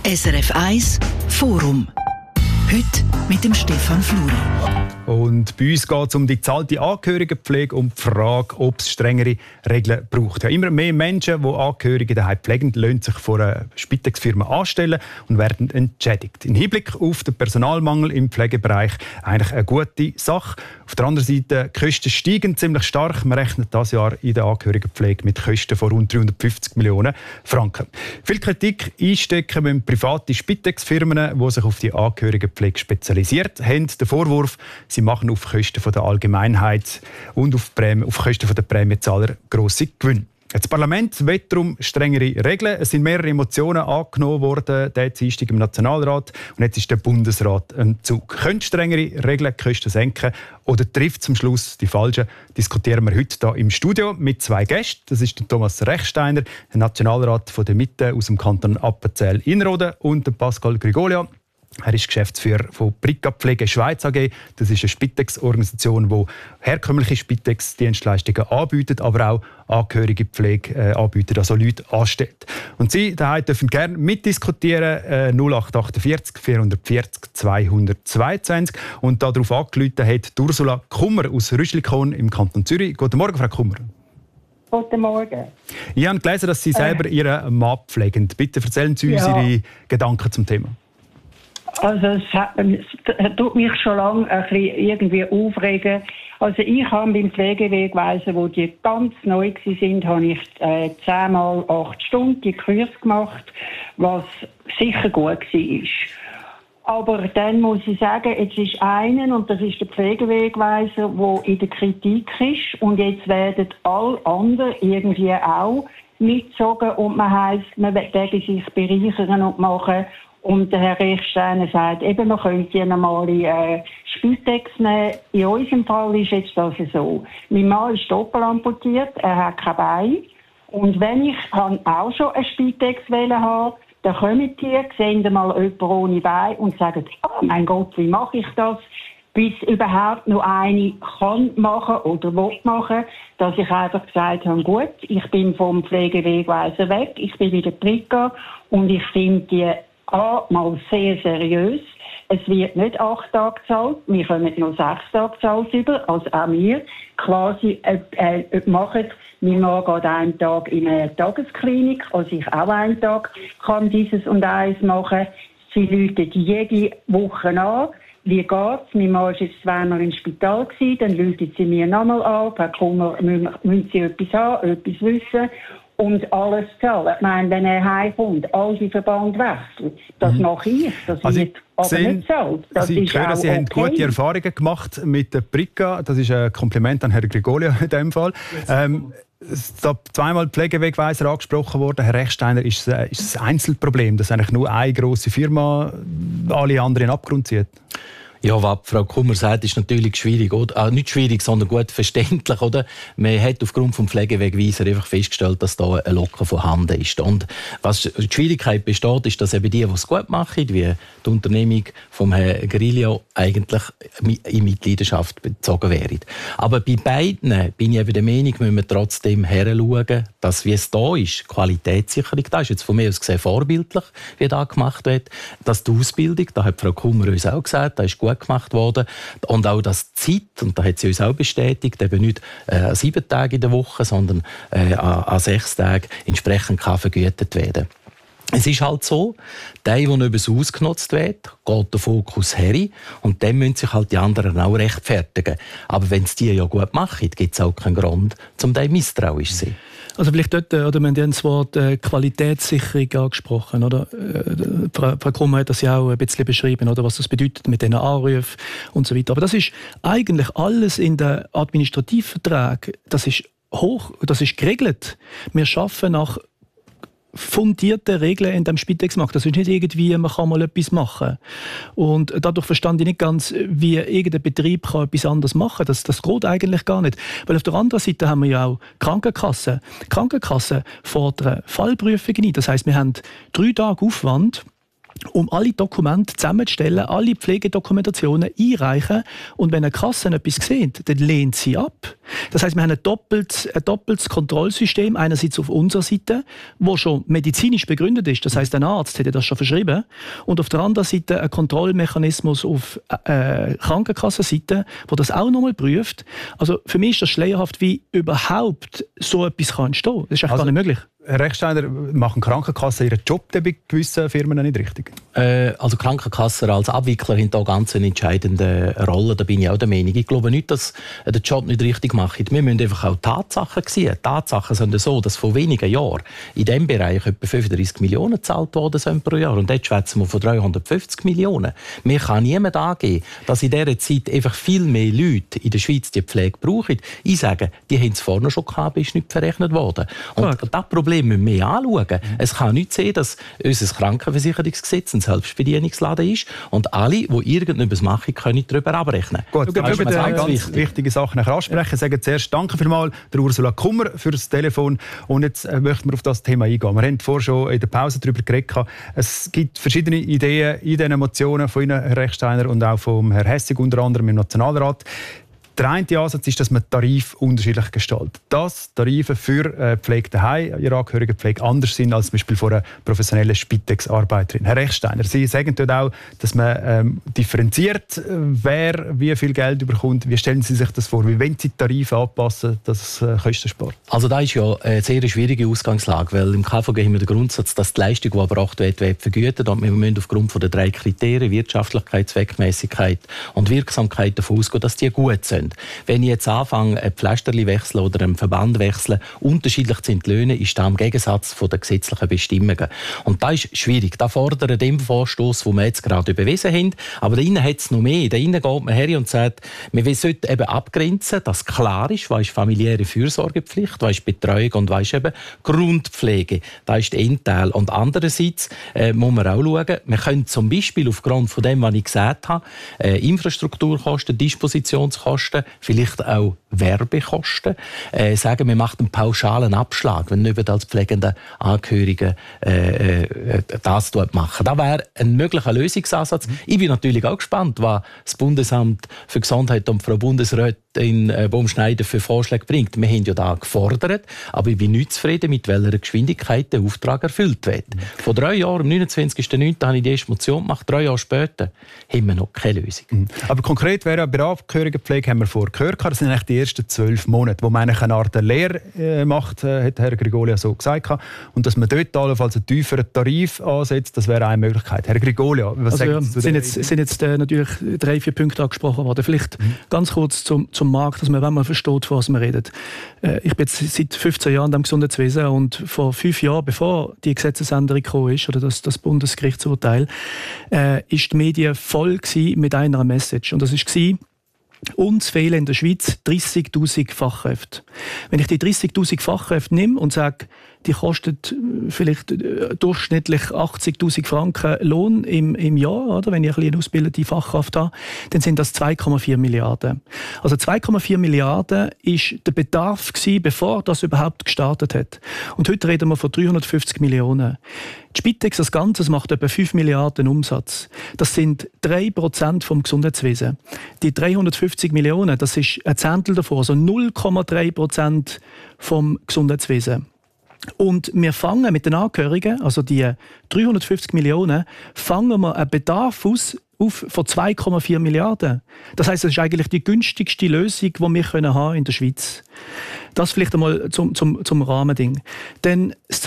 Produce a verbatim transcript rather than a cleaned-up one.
S R F eins Forum. Heute mit dem Stefan Fluri. Und bei uns geht es um die gezahlte Angehörigenpflege und die Frage, ob es strengere Regeln braucht. Ja, immer mehr Menschen, die Angehörige daheim pflegen, lassen sich von einer Spitex-Firma anstellen und werden entschädigt. Im Hinblick auf den Personalmangel im Pflegebereich eigentlich eine gute Sache. Auf der anderen Seite, die Kosten steigen ziemlich stark. Man rechnet dieses Jahr in der Angehörigenpflege mit Kosten von rund dreihundertfünfzig Millionen Franken. Viel Kritik einstecken müssen private Spitex-Firmen, die sich auf die Angehörigenpflege spezialisiert haben. Der Vorwurf, sie machen auf Kosten von der Allgemeinheit und auf, Prämie, auf Kosten der Prämienzahler grosse Gewinne. Das Parlament will darum strengere Regeln. Es sind mehrere Emotionen angenommen worden, der Dienstag im Nationalrat. Und jetzt ist der Bundesrat im Zug. Können strengere Regeln die Kosten senken oder trifft zum Schluss die falschen? Diskutieren wir heute hier im Studio mit zwei Gästen. Das ist der Thomas Rechsteiner, der Nationalrat von der Mitte aus dem Kanton Appenzell-Innerrhoden, und der Pascal Grigolia. Er ist Geschäftsführer von Brika Pflege Schweiz A G. Das ist eine Spitex-Organisation, die herkömmliche Spitex-Dienstleistungen anbietet, aber auch angehörige Pflege äh, anbietet, also Leute anstellt. Und Sie daheim dürfen gerne mitdiskutieren. Äh, null acht achtundvierzig vierhundertvierzig zweihundertzweiundzwanzig. Und darauf angerufen hat Ursula Kummer aus Rüschlikon im Kanton Zürich. Guten Morgen, Frau Kummer. Guten Morgen. Ich habe gelesen, dass Sie selber äh. Ihren Mann pflegen. Bitte erzählen Sie uns ja. Ihre Gedanken zum Thema. Also es, hat, es tut mich schon lange ein bisschen irgendwie aufregen. Also ich habe beim Pflegewegweisen, wo die ganz neu waren, habe ich äh, zehnmal acht Stunden die Kurs gemacht, was sicher gut war. Aber dann muss ich sagen, jetzt ist einer, und das ist der Pflegewegweiser, der in der Kritik ist, und jetzt werden alle anderen irgendwie auch mitgezogen und man heisst, man werde sich bereichern und machen. Und der Herr Rechsteiner sagt, eben, man könnte ja normale äh, Spitex nehmen. In unserem Fall ist jetzt das so. Mein Mann ist doppelt amputiert, er hat kein Bein. Und wenn ich auch schon eine Spitex haben, dann kommen die, sehen mal jemanden ohne Bein und sagen, oh mein Gott, wie mache ich das? Bis überhaupt noch eine kann machen oder will machen, dass ich einfach gesagt habe, gut, ich bin vom Pflegewegweiser weg, ich bin wieder Brika und ich finde die A, mal sehr seriös. Es wird nicht acht Tage gezahlt, wir kommen nur sechs Tage gezahlt über, also auch wir. Quasi äh, äh, machen, mein Mann geht einen Tag in eine Tagesklinik, also ich auch einen Tag kann dieses und eins machen. Sie rufen jede Woche an. Wie geht's? Mein Mann war jetzt zweimal im Spital gewesen, dann rufen sie mir nochmal an. Herr Kummer, müssen Sie etwas haben, etwas wissen? Und alles zahlen. Ich meine, wenn er heimkommt, all die Verband wechseln, das mhm. mache ich. Das also wird aber sehen, nicht zahlt. Das Sie ist hören, auch Sie okay. haben gute Erfahrungen gemacht mit der Brika. Das ist ein Kompliment an Herrn Grigolia in diesem Fall. Ähm, es ist zweimal Pflegewegweiser angesprochen worden. Herr Rechsteiner, ist es, ist es ein Einzelproblem, dass eigentlich nur eine grosse Firma alle anderen in den Abgrund zieht? Ja, was Frau Kummer sagt, ist natürlich schwierig. Oder? Ah, nicht schwierig, sondern gut verständlich. Oder? Man hat aufgrund des Pflegewegweisers einfach festgestellt, dass da ein Locker vorhanden ist. Und was die Schwierigkeit besteht, ist, dass eben die, die es gut machen, wie die Unternehmung vom Herrn Grillo, eigentlich in Mitleidenschaft bezogen wären. Aber bei beiden bin ich eben der Meinung, müssen wir trotzdem heranschauen, dass, wie es da ist, Qualitätssicherung, das ist jetzt von mir aus gesehen vorbildlich, wie das gemacht wird, dass die Ausbildung, da hat Frau Kummer uns auch gesagt, da ist gut gemacht worden. Und auch das Zeit, und da hat sie uns auch bestätigt, eben nicht äh, sieben Tage in der Woche, sondern äh, an, an sechs Tagen entsprechend kann vergütet werden. Es ist halt so, der, der nicht ausgenutzt wird, geht der Fokus her und dann müssen sich halt die anderen auch rechtfertigen. Aber wenn es die ja gut machen, gibt es auch keinen Grund, um dem misstrauisch zu sein. Also vielleicht dort, oder wir haben das Wort äh, Qualitätssicherung angesprochen, oder? Äh, Frau, Frau Kummer hat das ja auch ein bisschen beschrieben, oder, was das bedeutet mit diesen Anrufen und so weiter. Aber das ist eigentlich alles in den Administrativverträgen, das ist hoch, das ist geregelt. Wir arbeiten nach fundierte Regeln in dem Spitex-Markt. Das ist nicht irgendwie, man kann mal etwas machen. Und dadurch verstand ich nicht ganz, wie irgendein Betrieb kann etwas anderes machen kann. Das, das geht eigentlich gar nicht. Weil auf der anderen Seite haben wir ja auch Krankenkassen. Die Krankenkassen fordern Fallprüfungen ein. Das heisst, wir haben drei Tage Aufwand, um alle Dokumente zusammenzustellen, alle Pflegedokumentationen einreichen. Und wenn eine Kasse etwas sieht, dann lehnt sie ab. Das heisst, wir haben ein doppeltes, ein doppeltes Kontrollsystem, einerseits auf unserer Seite, das schon medizinisch begründet ist. Das heisst, ein Arzt hätte das schon verschrieben. Und auf der anderen Seite ein Kontrollmechanismus auf äh, Krankenkassenseite, der das auch nochmal prüft. Also für mich ist das schleierhaft, wie überhaupt so etwas kann entstehen. Das ist eigentlich also, gar nicht möglich. Herr Rechsteiner, machen Krankenkassen ihren Job bei gewissen Firmen nicht richtig? Äh, also Krankenkassen als Abwickler haben da ganz eine entscheidende Rolle. Da bin ich auch der Meinung. Ich glaube nicht, dass den Job nicht richtig machen. Wir müssen einfach auch Tatsachen sehen. Tatsachen sind so, dass vor wenigen Jahren in diesem Bereich etwa fünfunddreissig Millionen gezahlt worden sind pro Jahr. Und jetzt schwätzen wir von dreihundertfünfzig Millionen. Mir kann niemand angeben, dass in dieser Zeit einfach viel mehr Leute in der Schweiz die Pflege brauchen. Ich sage, die haben es vorne schon gehabt, ist nicht verrechnet worden. Und das Problem müssen wir anschauen. Mhm. Es kann nicht sein, dass unser Krankenversicherungsgesetz ein Selbstbedienungsladen ist und alle, die irgendetwas machen, können darüber abrechnen. Gut, da ist zwei ganz wichtig. wichtige Sachen nachher ansprechen. Ich sage zuerst danke vielmals der Ursula Kummer für das Telefon. Und jetzt äh, möchten wir auf das Thema eingehen. Wir haben vorher schon in der Pause darüber geredet. Es gibt verschiedene Ideen in diesen Motionen von Ihnen, Herr Rechsteiner, und auch von Herrn Hessig, unter anderem im Nationalrat. Der eine Ansatz ist, dass man Tarif unterschiedlich gestaltet. Dass Tarife für äh, Pflege daheim, ihre Angehörigenpflege anders sind als zum Beispiel von einer professionellen Spitex-Arbeiterin. Herr Rechsteiner, Sie sagen dort auch, dass man ähm, differenziert, äh, wer wie viel Geld bekommt. Wie stellen Sie sich das vor? Wie wollen Sie die Tarife anpassen, dass es äh, Kosten spart? Also da ist ja eine sehr schwierige Ausgangslage, weil im K V G haben wir den Grundsatz, dass die Leistung, die erbracht wird, wird vergütet. Und wir müssen aufgrund von der drei Kriterien, Wirtschaftlichkeit, Zweckmäßigkeit und Wirksamkeit, davon ausgehen, dass die gut sind. Wenn ich jetzt anfange, ein Pflasterli wechseln oder einen Verband wechseln, unterschiedlich sind die Löhne, ist das im Gegensatz von den gesetzlichen Bestimmungen. Und das ist schwierig. Das fordert den Vorstoß, den wir jetzt gerade überwiesen haben. Aber da innen hat es noch mehr. Da innen geht man her und sagt, wir sollten eben abgrenzen, dass klar ist, was ist familiäre Fürsorgepflicht, was ist Betreuung und was ist eben Grundpflege. Das ist der Endteil. Und andererseits äh, muss man auch schauen, wir können zum Beispiel aufgrund von dem, was ich gesagt habe, äh, Infrastrukturkosten, Dispositionskosten, vielleicht auch Werbekosten, äh, sagen, wir machen einen pauschalen Abschlag, wenn nicht als pflegende Angehörige äh, äh, das machen. Das wäre ein möglicher Lösungsansatz. Mhm. Ich bin natürlich auch gespannt, was das Bundesamt für Gesundheit und Frau Bundesrätin äh, Baumschneider für Vorschläge bringt. Wir haben ja da gefordert, aber ich bin nicht zufrieden, mit welcher Geschwindigkeit der Auftrag erfüllt wird. Mhm. Vor drei Jahren, am neunundzwanzigsten neunten habe ich die erste Motion gemacht. Drei Jahre später haben wir noch keine Lösung. Mhm. Aber konkret wäre bei der Angehörigenpflege, haben wir vorher gehört, das sind eigentlich die ersten zwölf Monate, wo man eine Art Lehre äh, macht, äh, hat Herr Grigolia so gesagt. Und dass man dort allenfalls einen tieferen Tarif ansetzt, das wäre eine Möglichkeit. Herr Grigolia, was also, sagen Sie zu sind jetzt, sind jetzt äh, natürlich drei, vier Punkte angesprochen worden. Vielleicht mhm. ganz kurz zum, zum Markt, dass man, wenn man versteht, von was man redet. Äh, ich bin jetzt seit fünfzehn Jahren im Gesundheitswesen und vor fünf Jahren, bevor die Gesetzesänderung gekommen ist, oder das, das Bundesgerichtsurteil, äh, ist die Medien voll gewesen mit einer Message. Und das war, uns fehlen in der Schweiz dreissigtausend Fachkräfte. Wenn ich die dreissigtausend Fachkräfte nehme und sage, die kostet vielleicht durchschnittlich achtzigtausend Franken Lohn im, im Jahr, oder? Wenn ich eine ausgebildete Fachkraft habe, dann sind das zwei Komma vier Milliarden. Also zwei Komma vier Milliarden ist der Bedarf gewesen, bevor das überhaupt gestartet hat. Und heute reden wir von dreihundertfünfzig Millionen. Die Spitex als Ganzes macht etwa fünf Milliarden Umsatz. Das sind drei Prozent vom Gesundheitswesen. Die dreihundertfünfzig Millionen, das ist ein Zehntel davon, also null Komma drei Prozent vom Gesundheitswesen. Und wir fangen mit den Angehörigen, also die dreihundertfünfzig Millionen, fangen wir einen Bedarf aus auf von zwei Komma vier Milliarden. Das heisst, das ist eigentlich die günstigste Lösung, die wir können haben in der Schweiz. Das vielleicht einmal zum, zum, zum Rahmending. Denn